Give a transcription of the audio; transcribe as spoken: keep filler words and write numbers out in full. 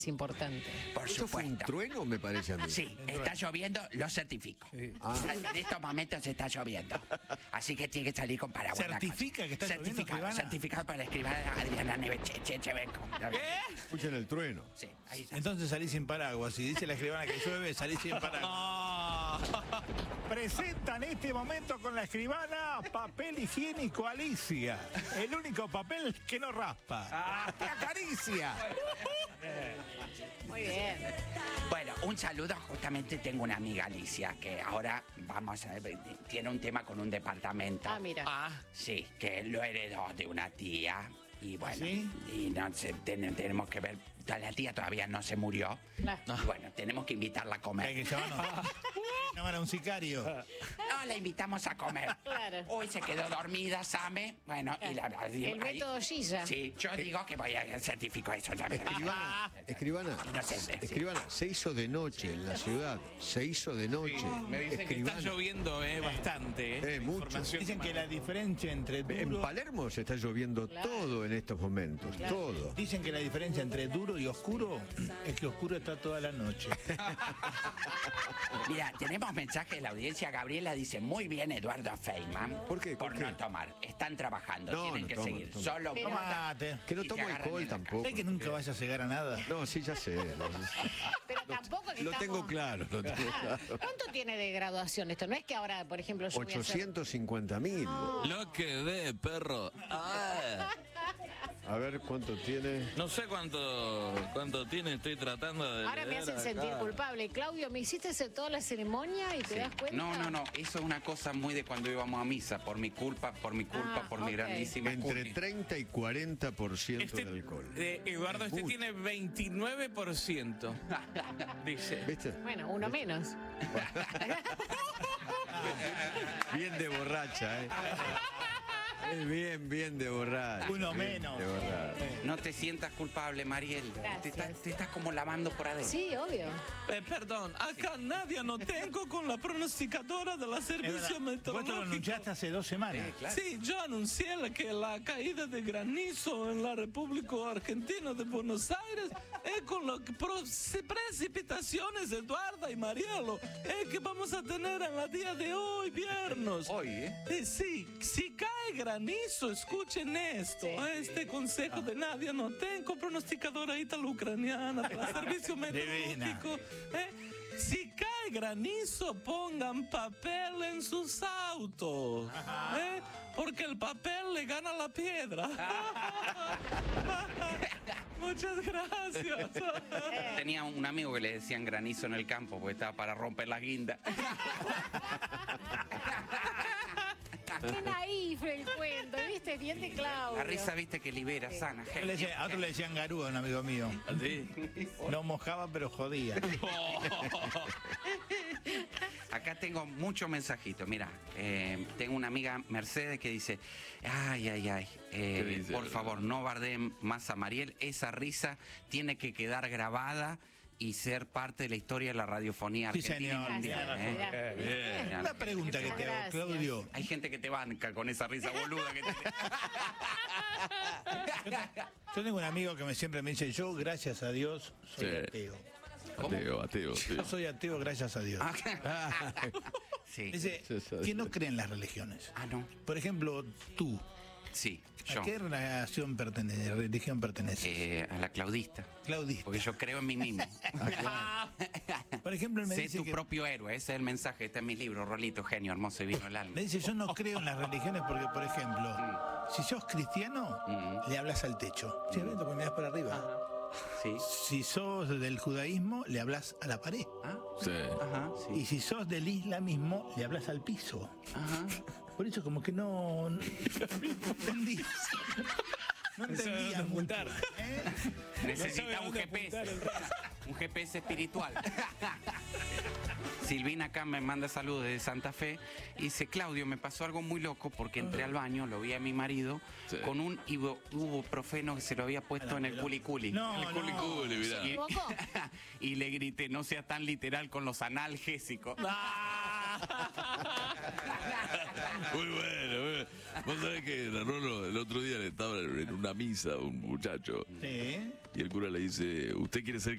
Es importante. Por ¿Eso fue un supuesto. trueno, me parece a mí? Sí, está lloviendo, lo certifico. Sí. Ah. En estos momentos está lloviendo. Así que tiene que salir con paraguas. la ¿Certifica cosa. que está lloviendo, Certificado, escribana? certificado por la escribana Adriana Neveche, Chechevenco. Escuchen el trueno. Sí, ahí está. Entonces salís sin paraguas. Si dice la escribana que llueve, salís sin paraguas. Presenta en este momento con la escribana papel higiénico Alicia. El único papel que no raspa. ¡Te acaricia! Muy bien. Bueno, un saludo. Justamente tengo una amiga, Alicia, que ahora, vamos a ver, tiene un tema con un departamento. Ah, mira. Ah, sí, que lo heredó de una tía. Y bueno, ¿Sí? y no sé, ten- tenemos que ver. La tía todavía no se murió. Claro. Y bueno, tenemos que invitarla a Hay comer. que llamar, llamar a un sicario. No, la invitamos a comer. Claro. Hoy se quedó dormida, Same. Bueno, y la El ahí- método Giza. Sí, yo digo que voy a certificar eso también. Escribana, escribana, Inocente, sí. escribana, se hizo de noche en la ciudad, se hizo de noche. Me dicen que está lloviendo eh, bastante. Eh, Eh, mucho. Información Dicen que la diferencia entre En duro... Palermo se está lloviendo Claro. todo en estos momentos, Claro. todo. Dicen que la diferencia entre duro y oscuro es que oscuro está toda la noche. Mira, tenemos mensaje de la audiencia. Gabriela dice, muy bien Eduardo Feynman. ¿Por qué? Por ¿Por qué? no tomar. Están trabajando, No, tienen no que tomo, seguir. no tomo. Solo Pero- Tomate. Que no Y te tomo agarran alcohol en la tampoco. ¿Sabes que nunca vas a llegar a nada? No, sí, ya sé. Lo, Pero tampoco que lo estamos... tengo claro, lo tengo Ah, claro. ¿Cuánto tiene de graduación esto? No es que ahora, por ejemplo, yo voy a hacer... ochocientos cincuenta mil. Lo que ve, perro. Ah, A ver cuánto tiene. no sé cuánto cuánto tiene, estoy tratando de. Ahora me leer hacen acá. sentir culpable. Claudio, ¿me hiciste hacer toda la ceremonia y te das cuenta? No, no, no, eso es una cosa muy de cuando íbamos a misa, por mi culpa, por mi culpa, Ah, por ok. mi grandísima Entre culpa. treinta y cuarenta por ciento Este, de alcohol. eh, Eduardo, este Mucho. tiene veintinueve por ciento. Dice. ¿Viste? Bueno, uno menos. Bien de borracha, ¿eh? Es bien, bien de borracha. Uno bien menos. De borracha. No te sientas culpable, Mariel. Gracias. Te, estás- te estás como lavando por adentro. Sí, obvio. Eh, perdón, acá nadie no tengo con la pronosticadora de la Es servicio verdad. Vos te lo meteorológico. anunciaste hace dos semanas. Sí, yo anuncié la- que la caída de granizo en la República Argentina de Buenos Aires es con las precipitaciones, Eduardo y Marielo, es que vamos a tener en la día de hoy, viernes. Hoy, ¿eh? Eh, sí, si cae granizo, escuchen esto. Este consejo de nadie no tengo pronosticadora italo-ucraniana para el servicio meteorológico. ¿eh? Si cae granizo, pongan papel en sus autos. ¿eh? Porque el papel le gana la piedra. Muchas gracias. Tenía un amigo que le decían granizo en el campo porque estaba para romper la guinda. Qué naif el cuento, ¿viste? Bien de Claudio. La risa, viste, que libera, sana. Yo le decía- a otro le decían garúa, un amigo mío. No mojaba, pero jodía. Acá tengo muchos mensajitos. Mira, eh, tengo una amiga, Mercedes, que dice, ay, ay, ay, eh, ¿Qué dice? por favor, no bardeen más a Mariel. Esa risa tiene que quedar grabada y ser parte de la historia de la radiofonía Sí, argentina y señor. mundial, Gracias, ¿eh? gracias. Bien. Una pregunta que te hago, Gracias. Claudio. Hay gente que te banca con esa risa boluda que te... Yo tengo un amigo que me, siempre me dice, yo, gracias a Dios, soy Sí. ateo. Ateo, ateo, sí. Yo soy ateo, gracias a Dios. Sí. Dice, que no cree en las religiones. Ah, no. Por ejemplo, tú, Sí, ¿a yo. qué relación pertenece, religión perteneces? Eh, a la claudista. Claudista. Porque yo creo en mí mismo. Por ejemplo, él me Sé dice tu que... propio héroe. Ese es el mensaje. Este es mi libro, Rolito, genio, hermoso y vino el alma. Me dice, yo no creo en las religiones porque, por ejemplo, si sos cristiano, Mm. le hablas al techo. Sí, porque me das para arriba. Sí. Si sos del judaísmo, le hablas a la pared. Ah, Sí. ajá, sí. Y si sos del islamismo, le hablas al piso. Ajá. Por eso como que no... no entendí. No entendía mucho. ¿eh? Necesita un G P S. Un G P S espiritual. Silvina acá me manda saludos desde Santa Fe y dice, Claudio, me pasó algo muy loco porque entré al baño, lo vi a mi marido Sí. con un ibu- ibuprofeno que se lo había puesto en el culiculi. No, El culi no. culi, mirá. Y, ¿Poco? y le grité, no sea tan literal con los analgésicos. Ah, Muy bueno, bueno. Vos sabés que Rolo el otro día le estaba en una misa a un muchacho. Sí. Y el cura le dice, ¿usted quiere ser